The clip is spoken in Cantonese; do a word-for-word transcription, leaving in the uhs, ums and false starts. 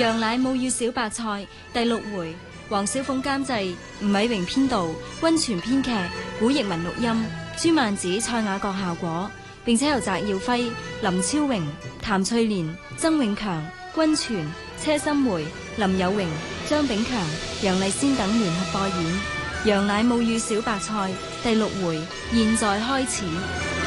羊奶母與小白菜第六回，黃小鳳監製，吳偉榮編導，溫泉編劇，古譯文錄音，朱曼子、蔡雅閣效果，並且由翟耀輝、林超榮、譚翠蓮、曾永強、溫泉、車心梅、林有榮、張炳強、楊麗仙等聯合播演《羊奶母與小白菜》第六回，現在開始。